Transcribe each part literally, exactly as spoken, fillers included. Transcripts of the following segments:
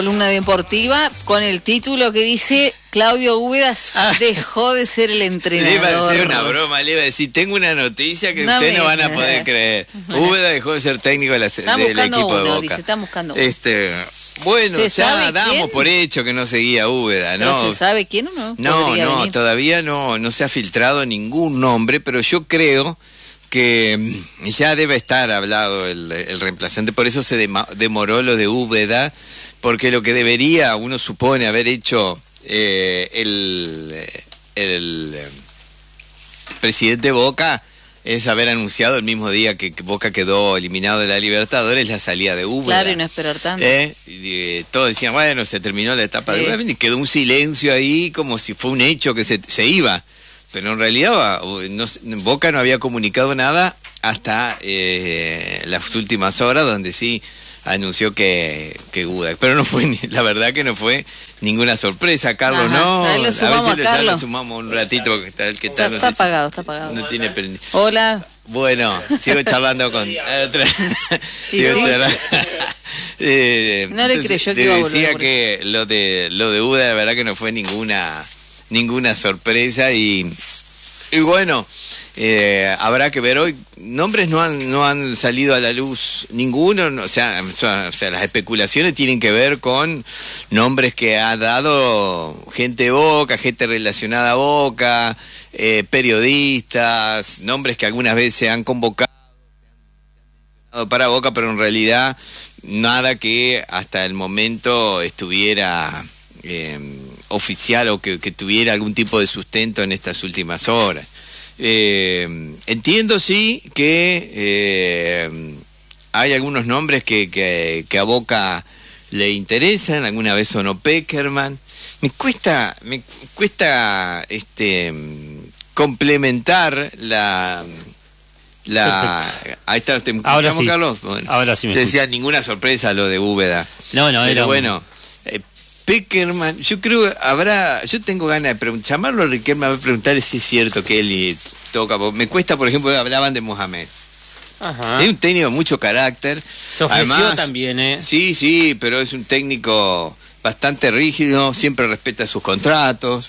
Columna deportiva con el título que dice Claudio Úbeda ah. dejó de ser el entrenador. Le iba a decir una broma, le iba a decir, tengo una noticia que no ustedes no van a poder creer. Úbeda dejó de ser técnico de la, del equipo uno, de Boca. Dice, están buscando uno. Este, bueno, ya damos quién? por hecho que no seguía Úbeda, ¿no? ¿Pero se sabe quién o no? No, no, venir? todavía no, no se ha filtrado ningún nombre, pero yo creo que ya debe estar hablado el, el reemplazante, por eso se demoró lo de Úbeda, porque lo que debería, uno supone, haber hecho eh, el, el presidente Boca es haber anunciado el mismo día que Boca quedó eliminado de la Libertadores la salida de Úbeda. Claro, y no esperar tanto. ¿Eh? Y, eh, todos decían, bueno, se terminó la etapa sí. de Úbeda, y quedó un silencio ahí como si fue un hecho que se, se iba. Pero en realidad no, Boca no había comunicado nada hasta eh, las últimas horas, donde sí anunció que, que Úbeda. Pero no fue, la verdad que no fue ninguna sorpresa. Carlos, Ajá. no. Ahí lo sumamos a veces a Carlos. Lo sumamos un ratito. Que tal, que está tal, no está sé apagado, si, está apagado. No tiene perni- Hola. Bueno, sigo charlando con otra. Sí, sigo sí. charlando. eh, no le entonces, creyó que iba a volver. Decía que lo de, lo de Úbeda, la verdad que no fue ninguna... ninguna sorpresa y, y bueno, eh, habrá que ver hoy. Nombres no han no han salido a la luz ninguno, no, o sea, o sea, las especulaciones tienen que ver con nombres que ha dado gente de Boca, gente relacionada a Boca, eh, periodistas, nombres que algunas veces se han convocado para Boca, pero en realidad nada que hasta el momento estuviera... Eh, oficial o que, que tuviera algún tipo de sustento en estas últimas horas. Eh, entiendo sí que eh, hay algunos nombres que, que, que a Boca le interesan, alguna vez sonó Peckerman. Me cuesta, me cuesta este complementar la la ahí está, ¿te escuchamos, sí. Carlos? Bueno, ahora sí me te decía ninguna sorpresa lo de Úbeda. No, no, pero era bueno. Eh, Peckerman, yo creo que habrá, yo tengo ganas de preguntar, llamarlo a Riquelme a preguntarle si es cierto que él toca. Me cuesta, por ejemplo, hablaban de Mohamed. Ajá. Es un técnico de mucho carácter. Se ofreció Además, también, ¿eh? Sí, sí, pero es un técnico bastante rígido, siempre respeta sus contratos.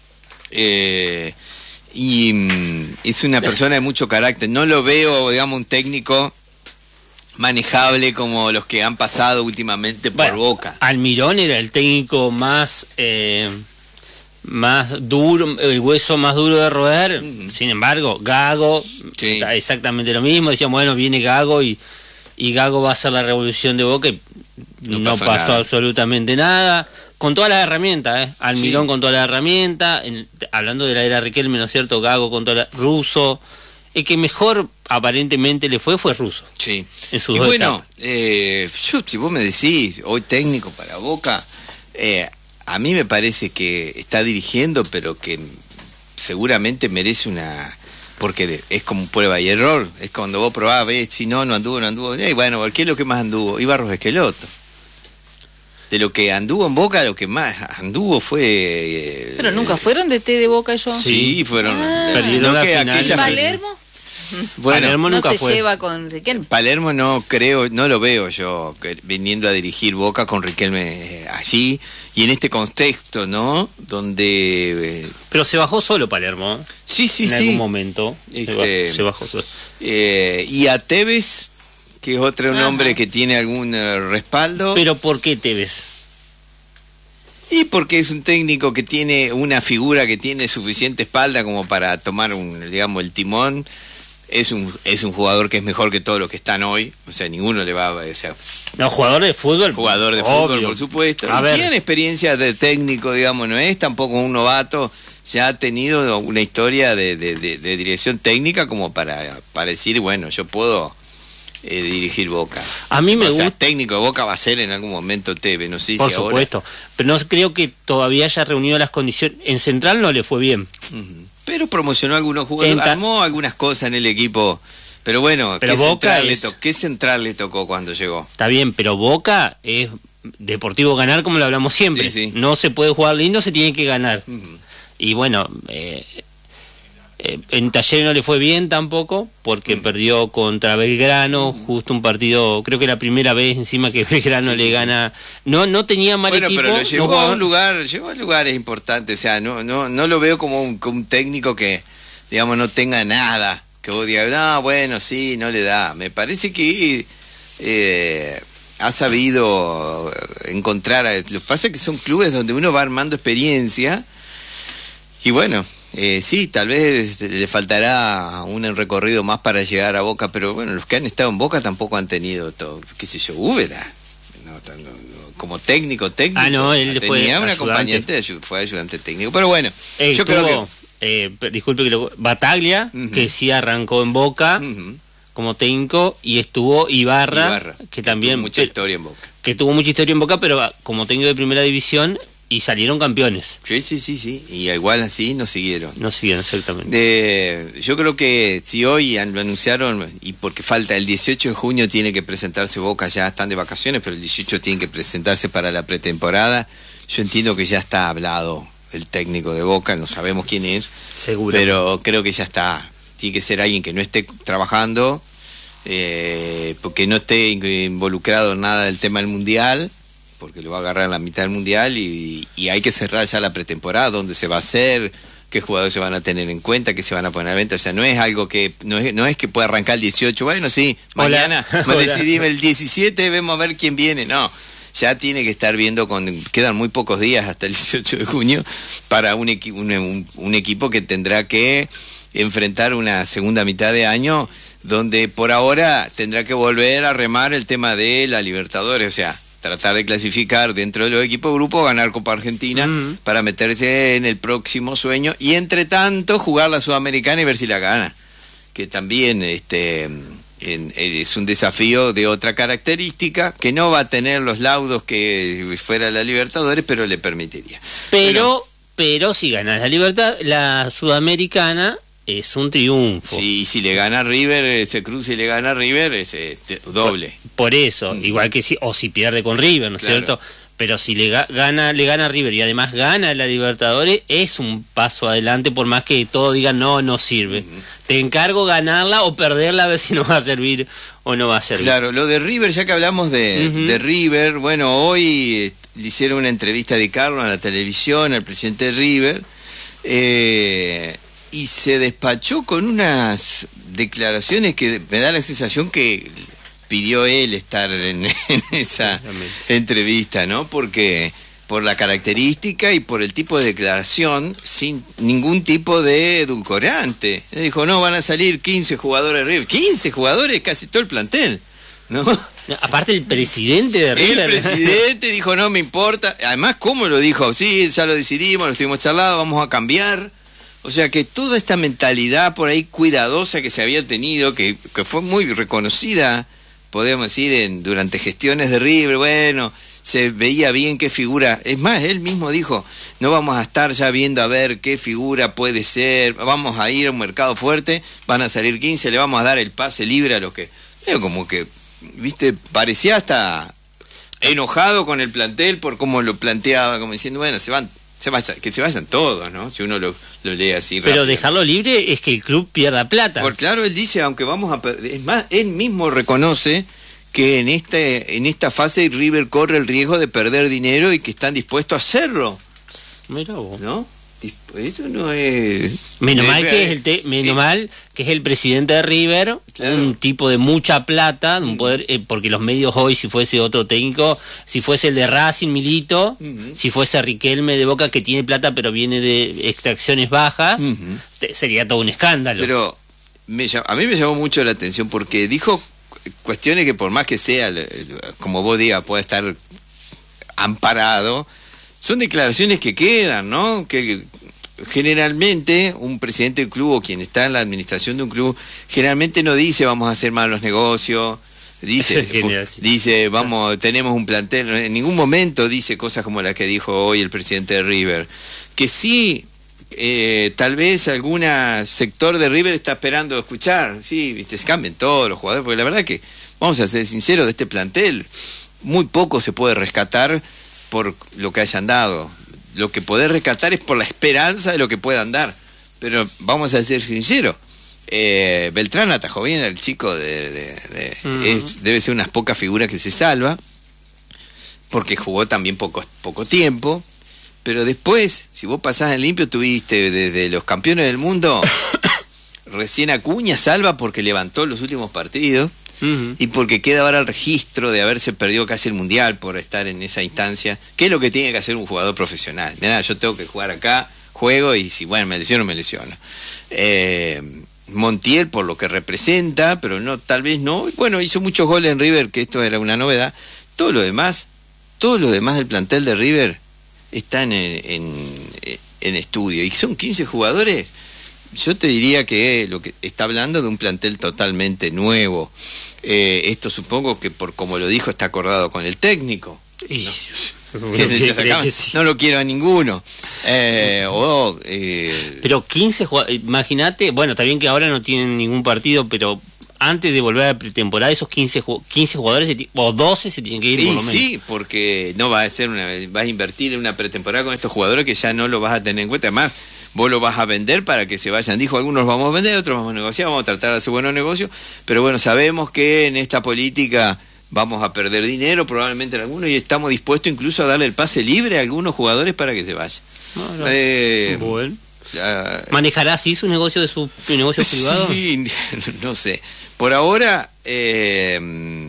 Eh, y mm, es una persona de mucho carácter. No lo veo, digamos, un técnico manejable como los que han pasado últimamente por bueno, Boca. Almirón era el técnico más eh, más duro, el hueso más duro de roer. Mm. Sin embargo, Gago sí. está exactamente lo mismo. Decían, bueno, viene Gago y, y Gago va a hacer la revolución de Boca y no, no pasó, pasó absolutamente nada. Con todas las herramientas, ¿eh? Almirón sí. con todas las herramientas. En, hablando de la era Riquelme, ¿no es cierto? Gago con toda la... Russo. El que mejor aparentemente le fue fue Russo. Sí. En sus y dos bueno, eh, yo, si vos me decís, hoy técnico para Boca, eh, a mí me parece que está dirigiendo, pero que seguramente merece una... Porque es como prueba y error. Es cuando vos probás, ves, si no, no anduvo, no anduvo. Y bueno, ¿qué es lo que más anduvo? Ibarros Esqueloto. De lo que anduvo en Boca, lo que más anduvo fue... Eh, pero nunca fueron de té de Boca ellos. Sí, fueron. Ah, Perdieron la final. ¿Y Palermo? Bueno, Palermo no nunca se fue. lleva con Riquelme. Palermo no creo, no lo veo yo que, viniendo a dirigir Boca con Riquelme eh, allí y en este contexto, ¿no? Donde... Eh, pero se bajó solo Palermo. Sí, sí, en sí. En algún momento este, se bajó solo. Eh, y a Tevez, que es otro Ajá. nombre que tiene algún uh, respaldo. ¿Pero por qué Tevez? Y porque es un técnico que tiene una figura que tiene suficiente espalda como para tomar un, digamos, el timón. Es un es un jugador que es mejor que todos los que están hoy. O sea, ninguno le va a... O sea, no, jugador de fútbol. Jugador de obvio. fútbol, por supuesto. A y ver. tiene experiencia de técnico, digamos, no es tampoco un novato. Ya ha tenido una historia de, de, de, de dirección técnica como para, para decir, bueno, yo puedo... Eh, dirigir Boca. A mí me o sea, gusta. técnico de Boca va a ser en algún momento Tevez, no sé Por si supuesto, ahora... pero no creo que todavía haya reunido las condiciones. En Central no le fue bien. Uh-huh. Pero promocionó algunos jugadores, ta... armó algunas cosas en el equipo. Pero bueno, pero ¿qué, Boca central es... le to... ¿qué central le tocó cuando llegó? Está bien, pero Boca es Deportivo ganar como lo hablamos siempre. Sí, sí. No se puede jugar lindo, se tiene que ganar. Uh-huh. Y bueno... Eh... Eh, en Talleres no le fue bien tampoco, porque mm. perdió contra Belgrano, mm. justo un partido, creo que la primera vez encima que Belgrano sí, le gana. No no tenía mal bueno, equipo. Pero lo llevó no a un lugar, llevó a lugares importantes, o sea, no no no lo veo como un, como un técnico que, digamos, no tenga nada, que vos digas, no, bueno, sí, no le da. Me parece que eh, ha sabido encontrar, lo que pasa es que son clubes donde uno va armando experiencia, y bueno, Eh, sí, tal vez le faltará un recorrido más para llegar a Boca, pero bueno, los que han estado en Boca tampoco han tenido todo, qué sé yo, Úbeda, no, no, no, como técnico, técnico. Ah, no, él tenía fue una ayudante. acompañante, fue ayudante técnico, pero bueno, eh, yo tuvo, creo que... Eh, disculpe que lo... Bataglia, uh-huh. que sí arrancó en Boca uh-huh. como técnico, y estuvo Ibarra, Ibarra que, que también... tuvo mucha historia en Boca. Que tuvo mucha historia en Boca, pero como técnico de primera división... Y salieron campeones. Sí, sí, sí, sí. Y igual así nos siguieron. Nos siguieron, exactamente. Eh, yo creo que si hoy lo anunciaron, y porque falta, el dieciocho de junio tiene que presentarse Boca, ya están de vacaciones, pero el dieciocho tiene que presentarse para la pretemporada. Yo entiendo que ya está hablado el técnico de Boca, no sabemos quién es. Seguro. Pero creo que ya está. Tiene que ser alguien que no esté trabajando, eh, porque no esté involucrado en nada del tema del Mundial, porque lo va a agarrar en la mitad del Mundial, y, y hay que cerrar ya la pretemporada, dónde se va a hacer, qué jugadores se van a tener en cuenta, qué se van a poner a venta. O sea, no es algo que, no es, no es que pueda arrancar el dieciocho, bueno, sí, mañana me decidimos el diecisiete, vemos a ver quién viene, no. Ya tiene que estar viendo, con quedan muy pocos días hasta el dieciocho de junio, para un, equi, un, un, un equipo que tendrá que enfrentar una segunda mitad de año, donde por ahora tendrá que volver a remar el tema de la Libertadores, o sea, tratar de clasificar dentro de los equipos de grupo, ganar Copa Argentina uh-huh. para meterse en el próximo sueño, y entre tanto jugar la Sudamericana y ver si la gana, que también este en, es un desafío de otra característica, que no va a tener los laudos que fuera la Libertadores, pero le permitiría. Pero, pero, pero si gana la Libertad, la Sudamericana es un triunfo. Sí, si le gana River, se cruza y le gana River, es, es doble. Por, por eso, mm. igual que si, o si pierde con River, ¿no es claro. cierto? Pero si le ga, gana, le gana River y además gana la Libertadores, es un paso adelante, por más que todos digan no, no sirve. Mm-hmm. Te encargo ganarla o perderla, a ver si nos va a servir o no va a servir. Claro, lo de River, ya que hablamos de, mm-hmm. de River, bueno, hoy le hicieron una entrevista de Carlos a la televisión, al presidente de River, eh... y se despachó con unas declaraciones que me da la sensación que pidió él estar en, en esa entrevista, ¿no? Porque por la característica y por el tipo de declaración, sin ningún tipo de edulcorante. Él dijo, no, van a salir quince jugadores de River. quince jugadores, casi todo el plantel, ¿no? Aparte el presidente de River. El presidente dijo, no me importa. Además, ¿cómo lo dijo? Sí, ya lo decidimos, lo estuvimos charlando, vamos a cambiar. O sea que toda esta mentalidad por ahí cuidadosa que se había tenido, que, que fue muy reconocida, podemos decir, en, durante gestiones de River, bueno, se veía bien qué figura. Es más, él mismo dijo, no vamos a estar ya viendo a ver qué figura puede ser, vamos a ir a un mercado fuerte, van a salir quince, le vamos a dar el pase libre a los que... Pero como que, viste, parecía hasta enojado con el plantel por cómo lo planteaba, como diciendo, bueno, se van... Se vaya, que se vayan todos, ¿no? Si uno lo, lo lee así rápido. Pero dejarlo libre es que el club pierda plata. Por claro, él dice, aunque vamos a perder, es más, él mismo reconoce que en este en esta fase River corre el riesgo de perder dinero y que están dispuestos a hacerlo. Mira vos. ¿No? Eso no es... Menos mal que es el te... menos mal que es el presidente de River, claro. Un tipo de mucha plata, un poder, eh, porque los medios hoy, si fuese otro técnico, si fuese el de Racing, Milito, uh-huh. si fuese Riquelme de Boca, que tiene plata pero viene de extracciones bajas, uh-huh. te, sería todo un escándalo. Pero me, a mí me llamó mucho la atención porque dijo cuestiones que por más que sea, como vos digas, puede estar amparado, son declaraciones que quedan, ¿no? Que generalmente un presidente del club o quien está en la administración de un club generalmente no dice vamos a hacer malos negocios, dice Genial, sí. dice vamos tenemos un plantel, en ningún momento dice cosas como las que dijo hoy el presidente de River, que sí eh, tal vez algún sector de River está esperando escuchar, sí, viste, se cambien todos los jugadores, porque la verdad que vamos a ser sinceros, de este plantel muy poco se puede rescatar por lo que hayan dado. Lo que podés rescatar es por la esperanza de lo que puedan dar, pero vamos a ser sinceros. Eh, Beltrán atajó bien al chico, de, de, de, uh-huh. es, debe ser unas pocas figuras que se salva, porque jugó también poco, poco tiempo, pero después, si vos pasás en limpio, tuviste desde los campeones del mundo, recién Acuña salva porque levantó los últimos partidos, uh-huh. y porque queda ahora el registro de haberse perdido casi el Mundial por estar en esa instancia, que es lo que tiene que hacer un jugador profesional. Mirá, yo tengo que jugar acá, juego, y si bueno, me lesiono, me lesiono. Eh... Montiel por lo que representa, pero no, tal vez no. Bueno, hizo muchos goles en River, que esto era una novedad. Todo lo demás, todo lo demás del plantel de River están en, en, en estudio. Y son quince jugadores. Yo te diría que lo que está hablando de un plantel totalmente nuevo. Eh, esto supongo que por como lo dijo está acordado con el técnico. Y... ¿no? Sí. No lo quiero a ninguno. Eh, oh, eh... Pero quince jugadores, imagínate, bueno, está bien que ahora no tienen ningún partido, pero antes de volver a la pretemporada, esos quince, quince jugadores se o doce se tienen que ir sí, por lo menos. Sí, porque no va a ser una, vas a invertir en una pretemporada con estos jugadores que ya no lo vas a tener en cuenta. Además, vos lo vas a vender para que se vayan. Dijo, algunos vamos a vender, otros vamos a negociar, vamos a tratar de hacer buenos negocios, pero bueno, sabemos que en esta política vamos a perder dinero probablemente en algunos, y estamos dispuestos incluso a darle el pase libre a algunos jugadores para que se vayan. No, no. Eh, bueno. Ya... ¿Manejará así su negocio de su, su negocio privado? Sí, no sé. Por ahora, eh,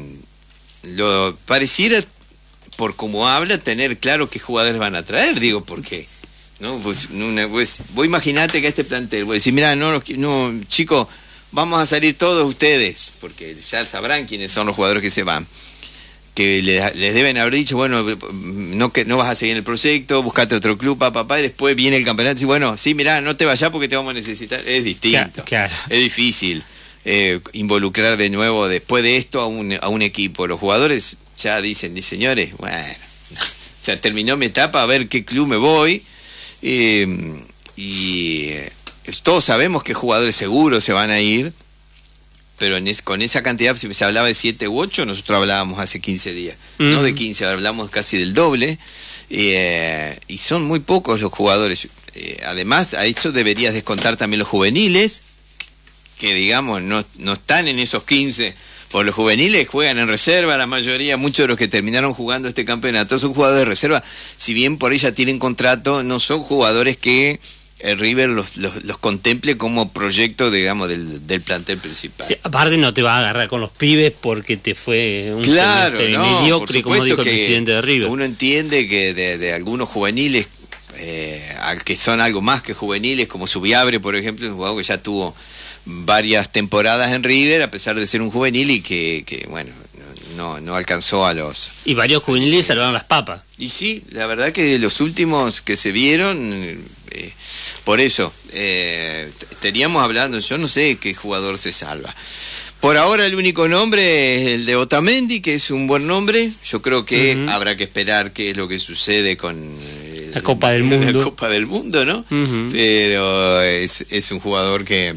lo pareciera, por cómo habla, tener claro qué jugadores van a traer, digo, porque no, pues, una, pues vos imaginate que a este plantel, voy a decir, mirá, no, no, chicos, vamos a salir todos ustedes, porque ya sabrán quiénes son los jugadores que se van, que les, les deben haber dicho, bueno, no que no vas a seguir en el proyecto, buscate otro club, papá, papá, y después viene el campeonato y dice, bueno, sí, mirá, no te vayas porque te vamos a necesitar. Es distinto, claro, claro. Es difícil eh, involucrar de nuevo después de esto a un, a un equipo. Los jugadores ya dicen, dicen, señores, bueno, o sea, terminó mi etapa, a ver qué club me voy, eh, y todos sabemos que jugadores seguros se van a ir, pero en es, con esa cantidad, si se hablaba de siete u ocho, nosotros hablábamos hace quince días, mm. no de quince, hablamos casi del doble, eh, y son muy pocos los jugadores. Eh, además, a eso deberías descontar también los juveniles, que digamos, no, no están en esos quince, por los juveniles juegan en reserva, la mayoría, muchos de los que terminaron jugando este campeonato son jugadores de reserva, si bien por ella tienen contrato, no son jugadores que el River los, los, los contemple como proyecto, digamos, del, del plantel principal. Sí, aparte no te va a agarrar con los pibes porque te fue un claro, no, mediocre, como dijo el presidente de River. Uno entiende que de, de algunos juveniles, eh, al que son algo más que juveniles, como Subiabre, por ejemplo, un jugador que ya tuvo varias temporadas en River, a pesar de ser un juvenil, y que, que bueno, no, no alcanzó a los... Y varios juveniles salvaron las papas. Y sí, la verdad que los últimos que se vieron... Eh, por eso, eh, estaríamos hablando, yo no sé qué jugador se salva. Por ahora el único nombre es el de Otamendi, que es un buen nombre. Yo creo que uh-huh. habrá que esperar qué es lo que sucede con el, la Copa del Mundo. La Copa del Mundo, ¿no? Uh-huh. Pero es, es un jugador que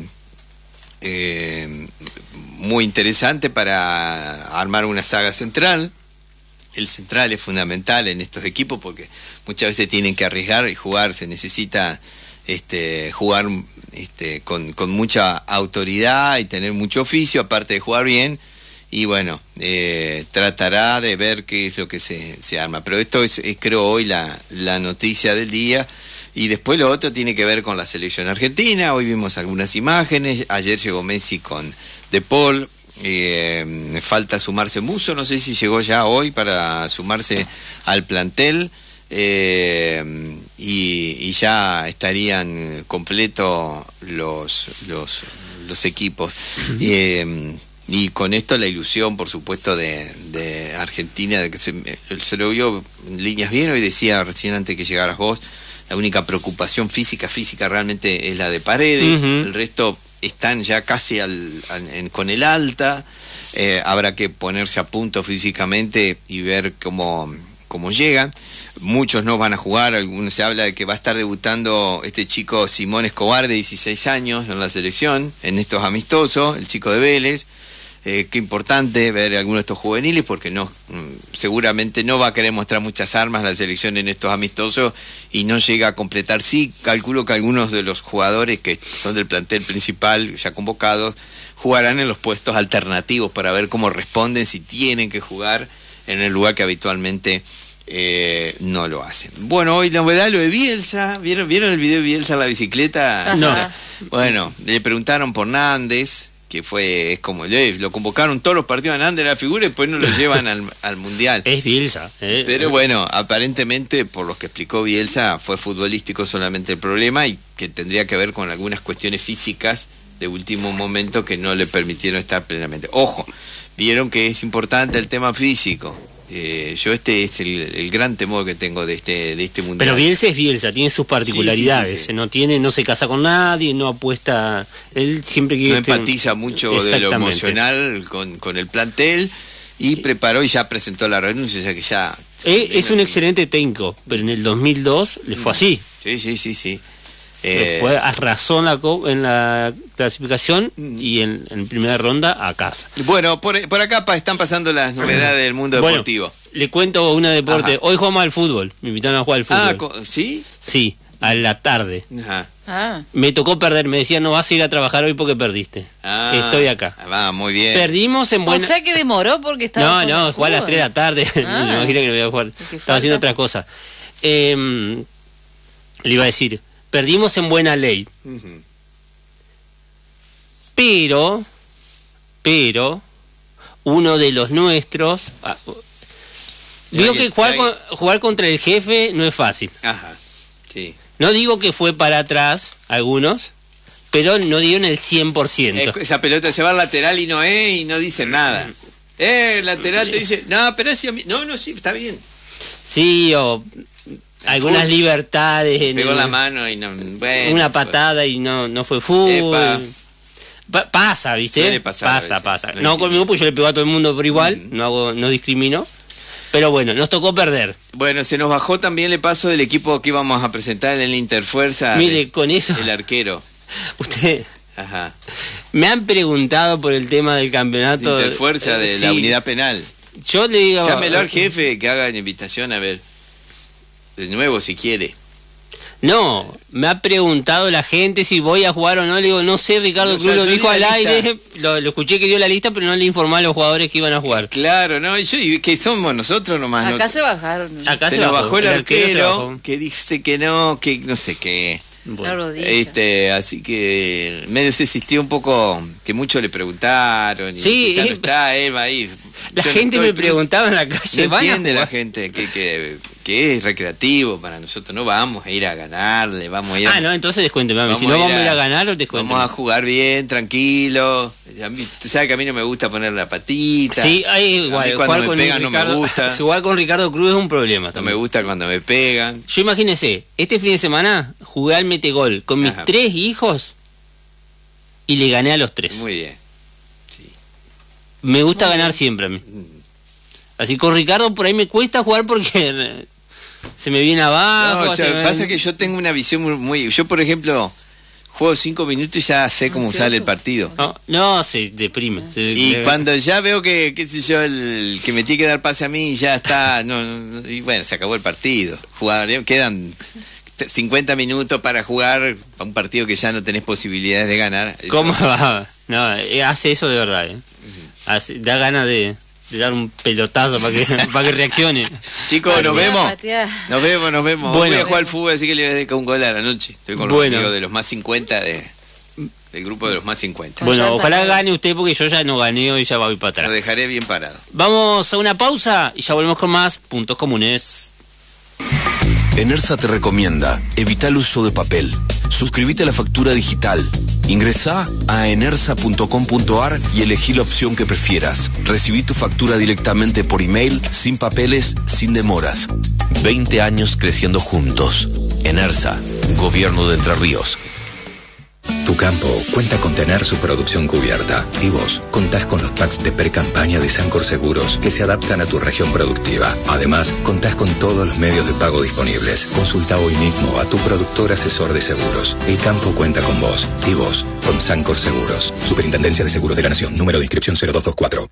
eh, muy interesante para armar una saga central. El central es fundamental en estos equipos porque muchas veces tienen que arriesgar y jugar, se necesita este, jugar este, con, con mucha autoridad y tener mucho oficio, aparte de jugar bien, y bueno, eh, tratará de ver qué es lo que se, se arma. Pero esto es, es creo hoy la, la noticia del día, y después lo otro tiene que ver con la selección argentina. Hoy vimos algunas imágenes, ayer llegó Messi con De Paul. Eh, falta sumarse Musso, no sé si llegó ya hoy para sumarse al plantel, eh, y, y ya estarían completos los, los, los equipos. eh, y con esto la ilusión, por supuesto, de, de Argentina, de que se, se lo vio en líneas bien. Hoy decía recién antes que llegaras vos, la única preocupación física, física realmente es la de Paredes, uh-huh. El resto están ya casi al, al, en, con el alta. Eh, habrá que ponerse a punto físicamente y ver cómo, cómo llegan. Muchos no van a jugar, algunos se habla de que va a estar debutando este chico Simón Escobar de dieciséis años en la selección, en estos amistosos, el chico de Vélez. Eh, qué importante ver algunos de estos juveniles, porque no seguramente no va a querer mostrar muchas armas la selección en estos amistosos y no llega a completar. Sí, calculo que algunos de los jugadores que son del plantel principal ya convocados jugarán en los puestos alternativos para ver cómo responden, si tienen que jugar en el lugar que habitualmente eh, no lo hacen. Bueno, hoy novedad lo de Bielsa. ¿Vieron, ¿vieron el video de Bielsa en la bicicleta? No. Bueno, le preguntaron por Nández, que fue, es como, eh, lo convocaron todos los partidos a Nández, la figura, y después no lo llevan al, al Mundial. Es Bielsa. Eh. Pero bueno, aparentemente, por lo que explicó Bielsa, fue futbolístico solamente el problema y que tendría que ver con algunas cuestiones físicas de último momento que no le permitieron estar plenamente. Ojo, vieron que es importante el tema físico. Eh, yo este es el, el gran temor que tengo de este de este mundial. Pero Bielsa es Bielsa, tiene sus particularidades. Sí, sí, sí, sí. No tiene, no se casa con nadie, no apuesta. Él siempre quiere. No empatiza mucho de lo emocional con, con el plantel y preparó y ya presentó la renuncia, o sea que ya. Eh, es un excelente técnico, pero en el dos mil dos le fue así. Sí, sí, sí, sí. Eh, fue arrasó en la, en la clasificación y en, en primera ronda a casa. Bueno, por, por acá pa, están pasando las novedades del mundo bueno, deportivo. Le cuento una deporte. Ajá. Hoy jugamos al fútbol. Me invitaron a jugar al fútbol. Ah, ¿sí? Sí, a la tarde. Ajá. Ah. Me tocó perder. Me decían, no vas a ir a trabajar hoy porque perdiste. Ah, estoy acá. Va, muy bien. Perdimos en buena... O sea que demoró porque estaba... No, no, jugué a las tres de la tarde. Ah. No, me imagino que no iba a jugar. Estaba haciendo otras cosas. Eh, le iba a decir... Perdimos en buena ley. Uh-huh. Pero, pero, uno de los nuestros... Ah, digo que jugar, con, jugar contra el jefe no es fácil. Ajá, sí. No digo que fue para atrás, algunos, pero no dieron el cien por ciento. Esa pelota se va al lateral y no es, y no dice nada. Eh, el lateral te dice, no, pero es... No, no, sí, está bien. Sí, o... algunas fútbol. Libertades. Pegó en la mano y no. Bueno, una patada fue. Y no, no fue fútbol. Pa pasa, ¿viste? Suele pasar, pasa, pasa. No, no conmigo, pues yo le pego a todo el mundo por igual. Uh-huh. No hago, no discrimino. Pero bueno, nos tocó perder. Bueno, se nos bajó también el paso del equipo que íbamos a presentar en el Interfuerza. Mire, de, con eso. El arquero. Usted. Ajá. Me han preguntado por el tema del campeonato. De Interfuerza, de, de sí. la unidad penal. Yo le digo. Llámelo al jefe que haga la invitación a ver. De nuevo, si quiere. No, me ha preguntado la gente si voy a jugar o no. Le digo, no sé, Ricardo no, Cruz o sea, lo dijo al aire. Lo, lo escuché que dio la lista, pero no le informó a los jugadores que iban a jugar. Claro, no, yo, que somos nosotros nomás. Acá no, se bajaron. Acá se, se nos bajó, bajó el, el arquero, bajó. Que dice que no, que no sé qué. Bueno, este, así que me desistió un poco, que muchos le preguntaron. Y sí, ya no está, él va a ir. La yo gente no estoy, me preguntaba en la calle. No entiende la gente que, que, que es recreativo para nosotros. No vamos a ir a ganarle, vamos a ir a... Ah, no, entonces descuénteme, mami. Si no vamos a ir a ganar, o descuénteme. Vamos a jugar bien, tranquilo. Usted sabe que a mí no me gusta poner la patita. Sí, hay igual. Cuando jugar me con pegan Ricardo, no me gusta. Jugar con Ricardo Cruz es un problema. No también. me gusta cuando me pegan. Yo imagínese, este fin de semana jugué al metegol con mis Ajá. tres hijos y le gané a los tres. Muy bien. Sí. Me gusta Muy ganar bien. siempre a mí. Así con Ricardo por ahí me cuesta jugar porque se me viene abajo. No, o sea, me... pasa que yo tengo una visión muy, muy... Yo, por ejemplo, juego cinco minutos y ya sé cómo ¿Sí? sale el partido. No, no se deprime. Se y deprime. Cuando ya veo que, qué sé yo, el que me tiene que dar pase a mí ya está... No, no, y bueno, se acabó el partido. Jugar, quedan cincuenta minutos para jugar un partido que ya no tenés posibilidades de ganar. ¿Cómo eso... va? No, hace eso de verdad. ¿eh? Uh-huh. hace, da ganas de... de dar un pelotazo para que para que reaccione. Chicos, patea, nos vemos. Patea. Nos vemos, nos vemos. Bueno, voy a jugar al fútbol, así que le voy a dedicar un gol a la noche. Estoy con los bueno. amigos de los más cincuenta de, del grupo de los más cincuenta. Bueno, ojalá gane usted porque yo ya no gané y ya voy para atrás. Lo dejaré bien parado. Vamos a una pausa y ya volvemos con más Puntos Comunes. Enersa te recomienda evita el uso de papel. Suscríbete a la factura digital. Ingresá a enersa punto com punto ar y elegí la opción que prefieras. Recibí tu factura directamente por email, sin papeles, sin demoras. veinte años creciendo juntos. Enersa, Gobierno de Entre Ríos. Tu campo cuenta con tener su producción cubierta. Y vos contás con los packs de pre-campaña de Sancor Seguros que se adaptan a tu región productiva. Además, contás con todos los medios de pago disponibles. Consulta hoy mismo a tu productor asesor de seguros. El campo cuenta con vos. Y vos con Sancor Seguros. Superintendencia de Seguros de la Nación. Número de inscripción cero dos dos cuatro.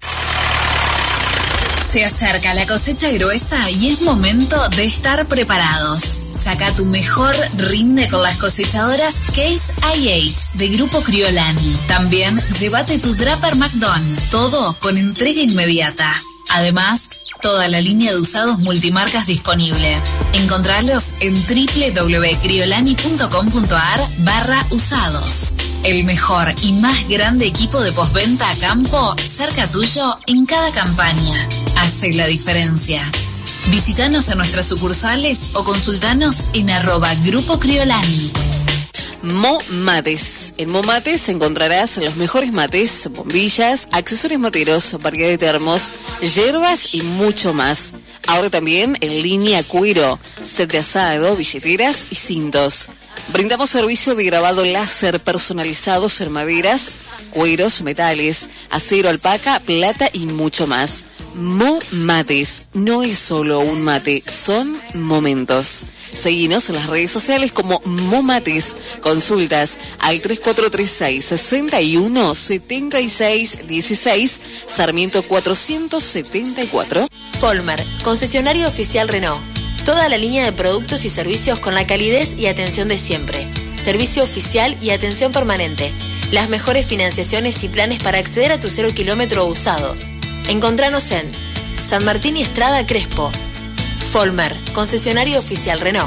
Se acerca la cosecha gruesa y es momento de estar preparados. Saca tu mejor rinde con las cosechadoras Case I H de Grupo Criolani. También llévate tu Draper McDon, todo con entrega inmediata. Además, toda la línea de usados multimarcas disponible. Encontralos en doble u doble u doble u punto criolani punto com punto a r barra usados. El mejor y más grande equipo de postventa a campo cerca tuyo en cada campaña. Hace la diferencia. Visítanos en nuestras sucursales o consultanos en arroba Grupo Criolani. Mo Mates. En Mo Mates encontrarás los mejores mates, bombillas, accesorios materos, variedad de termos, hierbas y mucho más. Ahora también en línea cuero, set de asado, billeteras y cintos. Brindamos servicio de grabado láser personalizados en maderas, cueros, metales, acero, alpaca, plata y mucho más. Mo Mates no es solo un mate, son momentos. Seguinos en las redes sociales como Mo Mates. Consultas al tres cuatro tres seis, seis uno, siete seis uno seis, Sarmiento cuatrocientos setenta y cuatro. Folmer, concesionario oficial Renault. Toda la línea de productos y servicios con la calidez y atención de siempre. Servicio oficial y atención permanente. Las mejores financiaciones y planes para acceder a tu cero kilómetro usado. Encontranos en San Martín y Estrada Crespo. Folmer, concesionario oficial Renault.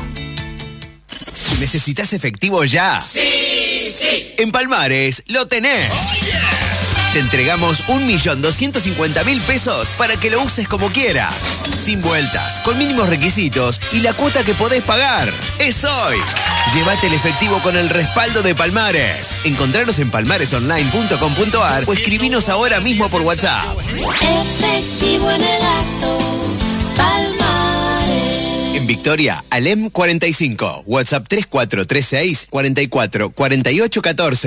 ¿Necesitas efectivo ya? ¡Sí, sí! En Palmares lo tenés. Oh, yeah. Te entregamos un millón doscientos cincuenta mil pesos para que lo uses como quieras. Sin vueltas, con mínimos requisitos y la cuota que podés pagar. ¡Es hoy! Llévate el efectivo con el respaldo de Palmares. Encontranos en palmares online punto com punto a r o escribinos ahora mismo por WhatsApp. Efectivo en el acto, Palmares. En Victoria, Alem cuarenta y cinco. WhatsApp tres cuatro tres seis, cuatro cuatro, cuatro ocho uno cuatro.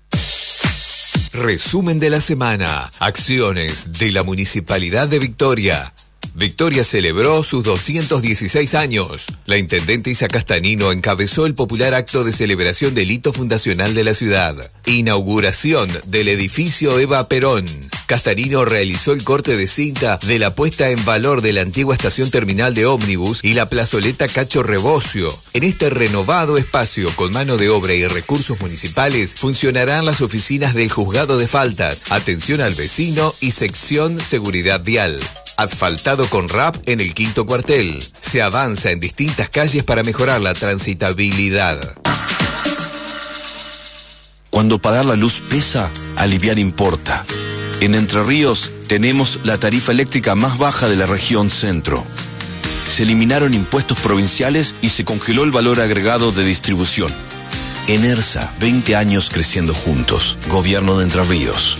Resumen de la semana. Acciones de la Municipalidad de Victoria. Victoria celebró sus doscientos dieciséis años. La intendente Isa Castanino encabezó el popular acto de celebración del hito fundacional de la ciudad. Inauguración del edificio Eva Perón. Castanino realizó el corte de cinta de la puesta en valor de la antigua estación terminal de ómnibus y la plazoleta Cacho Rebocio. En este renovado espacio con mano de obra y recursos municipales funcionarán las oficinas del Juzgado de Faltas, Atención al Vecino y Sección Seguridad Vial. Asfaltado con R A P en el quinto cuartel. Se avanza en distintas calles para mejorar la transitabilidad. Cuando pagar la luz pesa, aliviar importa. En Entre Ríos tenemos la tarifa eléctrica más baja de la región centro. Se eliminaron impuestos provinciales y se congeló el valor agregado de distribución. Enersa, veinte años creciendo juntos. Gobierno de Entre Ríos.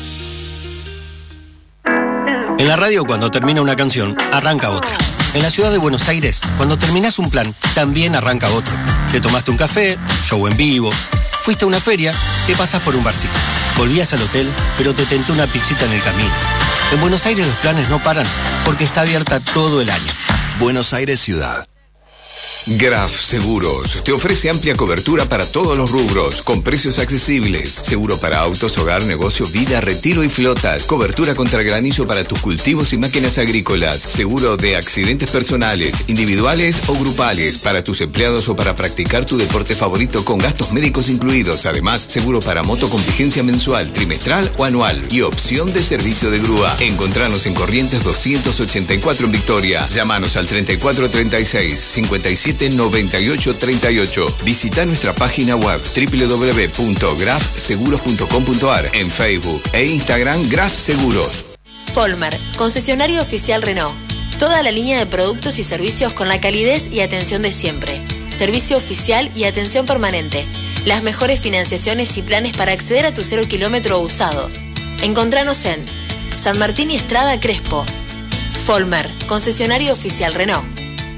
En la radio, cuando termina una canción, arranca otra. En la ciudad de Buenos Aires, cuando terminas un plan, también arranca otro. Te tomaste un café, show en vivo, fuiste a una feria, te pasas por un barcito. Volvías al hotel, pero te tentó una pizzita en el camino. En Buenos Aires los planes no paran, porque está abierta todo el año. Buenos Aires Ciudad. Graf Seguros te ofrece amplia cobertura para todos los rubros, con precios accesibles. Seguro para autos, hogar, negocio, vida, retiro y flotas. Cobertura contra granizo para tus cultivos y máquinas agrícolas. Seguro de accidentes personales, individuales o grupales, para tus empleados o para practicar tu deporte favorito con gastos médicos incluidos. Además, seguro para moto con vigencia mensual, trimestral o anual. Y opción de servicio de grúa. Encontranos en Corrientes doscientos ochenta y cuatro en Victoria. Llámanos al treinta y cuatro treinta y seis, cincuenta y siete noventa y ocho treinta y ocho. Visita nuestra página web doble u doble u doble u punto graf seguros punto com punto a r, en Facebook e Instagram Graf Seguros. Folmer, concesionario oficial Renault. Toda la línea de productos y servicios con la calidez y atención de siempre. Servicio oficial y atención permanente. Las mejores financiaciones y planes para acceder a tu cero kilómetro usado. Encontranos en San Martín y Estrada Crespo. Folmer, concesionario oficial Renault.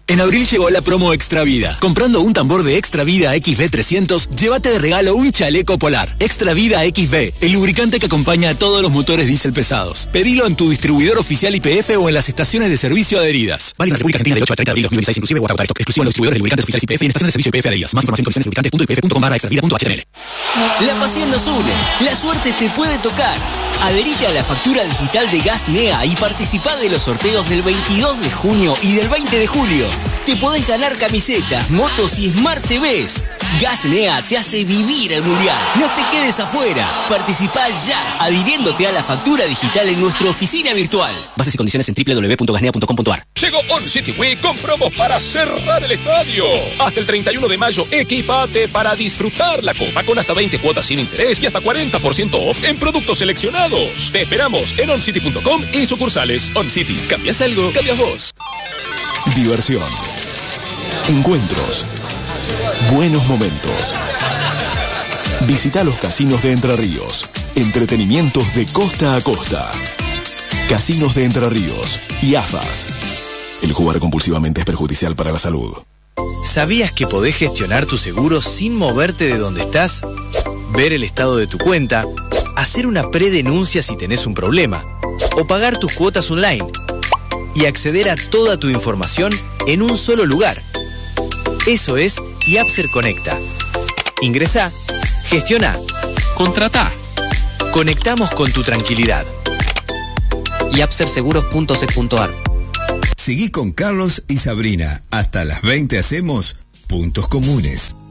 En abril llegó la promo Extra Vida. Comprando un tambor de Extra Vida X V trescientos, llévate de regalo un chaleco polar. Extra Vida X V, el lubricante que acompaña a todos los motores diésel pesados. Pedilo en tu distribuidor oficial Y P F o en las estaciones de servicio adheridas. Válido en la República Argentina del ocho al treinta de abril de dos mil veintiséis, inclusive o hasta agotar stock. Exclusivo en los distribuidores de lubricantes oficiales Y P F y en estaciones de servicio Y P F adheridas. Más información en condiciones lubricantes punto y p f punto com barra extra vida punto h t m l. La pasión nos une, la suerte te puede tocar. Adherite a la factura digital de Gas N E A y participá de los sorteos del veintidós de junio y del veinte de julio. Te podés ganar camisetas, motos y Smart T Vs. Gas N E A te hace vivir el mundial. No te quedes afuera. Participá ya, adhiriéndote a la factura digital en nuestra oficina virtual. Bases y condiciones en w w w punto gasnea punto com punto a r. Llegó On City Week con promos para cerrar el estadio. Hasta el treinta y uno de mayo, equipate para disfrutar la copa con hasta veinte cuotas sin interés y hasta cuarenta por ciento off en productos seleccionados. Te esperamos en on city punto com y sucursales. On City, ¿cambias algo? Cambias vos. Diversión. Encuentros. Buenos momentos. Visita los casinos de Entre Ríos. Entretenimientos de costa a costa. Casinos de Entre Ríos y A F A S. El jugar compulsivamente es perjudicial para la salud. ¿Sabías que podés gestionar tu seguro sin moverte de donde estás? Ver el estado de tu cuenta, hacer una predenuncia si tenés un problema, o pagar tus cuotas online, y acceder a toda tu información en un solo lugar. Eso es Yapser Conecta. Ingresá, gestiona, contratá. Conectamos con tu tranquilidad. yapser seguros punto c punto a r. Seguí con Carlos y Sabrina. Hasta las veinte hacemos Puntos Comunes.